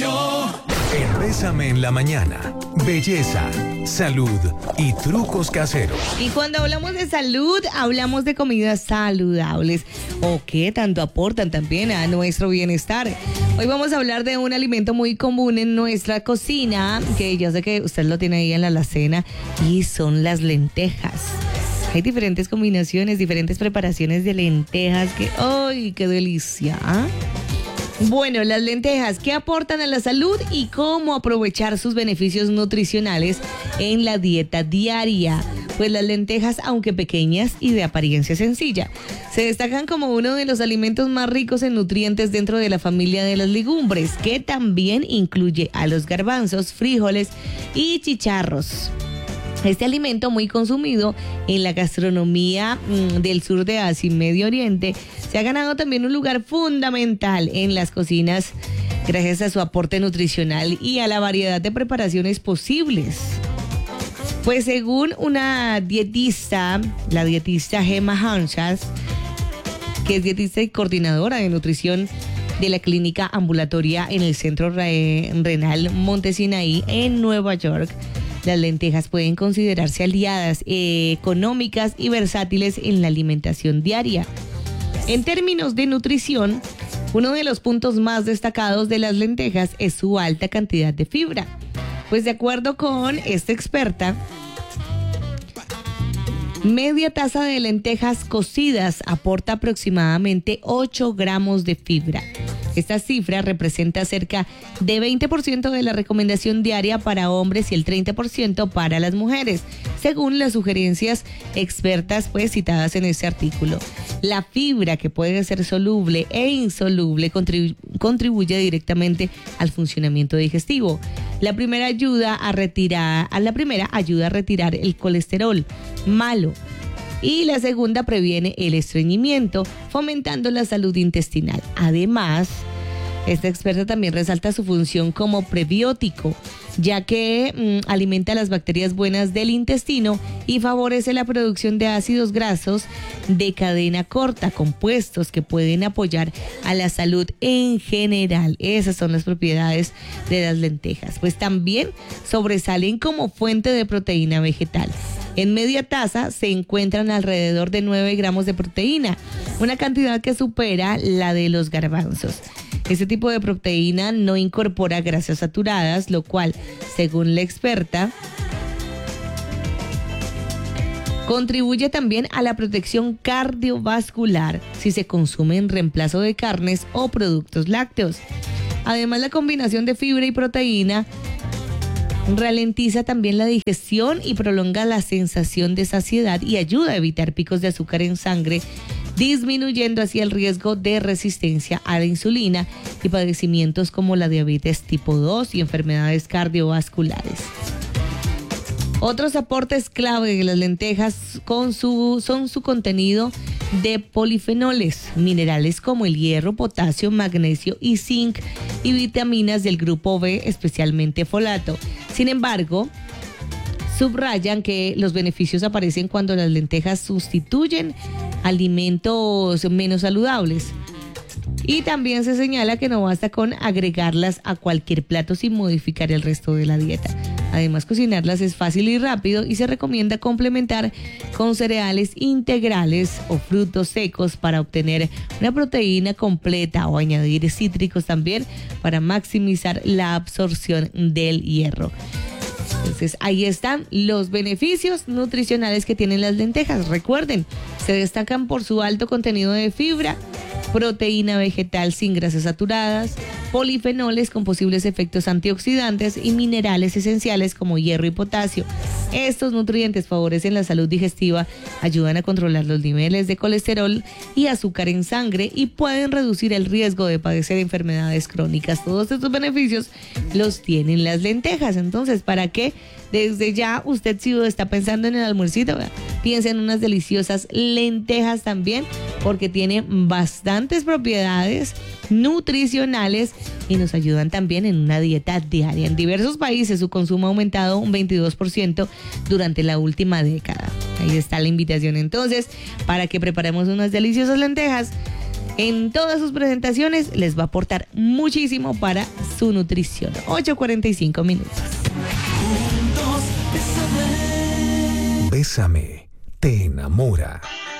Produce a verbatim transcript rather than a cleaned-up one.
yo. En Bésame en la Mañana, belleza, salud y trucos caseros. Y cuando hablamos de salud, hablamos de comidas saludables o que tanto aportan también a nuestro bienestar. Hoy vamos a hablar de un alimento muy común en nuestra cocina, que yo sé que usted lo tiene ahí en la alacena, y son las lentejas. Hay diferentes combinaciones, diferentes preparaciones de lentejas que, ¡ay, qué delicia! ¿Ah? Bueno, las lentejas, ¿qué aportan a la salud y cómo aprovechar sus beneficios nutricionales en la dieta diaria? Pues las lentejas, aunque pequeñas y de apariencia sencilla, se destacan como uno de los alimentos más ricos en nutrientes dentro de la familia de las legumbres, que también incluye a los garbanzos, frijoles y chicharros. Este alimento, muy consumido en la gastronomía mmm, del sur de Asia y Medio Oriente, se ha ganado también un lugar fundamental en las cocinas gracias a su aporte nutricional y a la variedad de preparaciones posibles. Pues según una dietista, la dietista Gemma Hanchas, que es dietista y coordinadora de nutrición de la clínica ambulatoria en el Centro Renal Monte Sinaí en Nueva York, las lentejas pueden considerarse aliadas eh, económicas y versátiles en la alimentación diaria. En términos de nutrición, uno de los puntos más destacados de las lentejas es su alta cantidad de fibra. Pues de acuerdo con esta experta, media taza de lentejas cocidas aporta aproximadamente ocho gramos de fibra. Esta cifra representa cerca de veinte por ciento de la recomendación diaria para hombres y el treinta por ciento para las mujeres, según las sugerencias expertas pues citadas en este artículo. La fibra, que puede ser soluble e insoluble, contribu- contribuye directamente al funcionamiento digestivo. La primera ayuda a retirar, a la primera ayuda a retirar el colesterol malo. Y la segunda previene el estreñimiento, fomentando la salud intestinal. Además, esta experta también resalta su función como prebiótico, ya que mmm, alimenta las bacterias buenas del intestino y favorece la producción de ácidos grasos de cadena corta, compuestos que pueden apoyar a la salud en general. Esas son las propiedades de las lentejas. Pues también sobresalen como fuente de proteína vegetal. En media taza se encuentran alrededor de nueve gramos de proteína, una cantidad que supera la de los garbanzos. Este tipo de proteína no incorpora grasas saturadas, lo cual, según la experta, contribuye también a la protección cardiovascular si se consume en reemplazo de carnes o productos lácteos. Además, la combinación de fibra y proteína ralentiza también la digestión y prolonga la sensación de saciedad y ayuda a evitar picos de azúcar en sangre, disminuyendo así el riesgo de resistencia a la insulina y padecimientos como la diabetes tipo dos y enfermedades cardiovasculares. Otros aportes clave de las lentejas con su, son su contenido de polifenoles, minerales como el hierro, potasio, magnesio y zinc, y vitaminas del grupo B, especialmente folato. Sin embargo, subrayan que los beneficios aparecen cuando las lentejas sustituyen alimentos menos saludables. Y también se señala que no basta con agregarlas a cualquier plato sin modificar el resto de la dieta. Además, cocinarlas es fácil y rápido y se recomienda complementar con cereales integrales o frutos secos para obtener una proteína completa, o añadir cítricos también para maximizar la absorción del hierro. Entonces, ahí están los beneficios nutricionales que tienen las lentejas. Recuerden, se destacan por su alto contenido de fibra, proteína vegetal sin grasas saturadas, polifenoles con posibles efectos antioxidantes y minerales esenciales como hierro y potasio. Estos nutrientes favorecen la salud digestiva, ayudan a controlar los niveles de colesterol y azúcar en sangre y pueden reducir el riesgo de padecer enfermedades crónicas. Todos estos beneficios los tienen las lentejas. Entonces, ¿para qué? Desde ya, usted si está pensando en el almuercito, piensa en unas deliciosas lentejas también, porque tienen bastantes propiedades nutricionales y nos ayudan también en una dieta diaria. En diversos países su consumo ha aumentado un veintidós por ciento durante la última década. Ahí está la invitación entonces para que preparemos unas deliciosas lentejas En todas sus presentaciones les va a aportar muchísimo para su nutrición. ocho cuarenta y cinco minutos. Bésame, te enamora.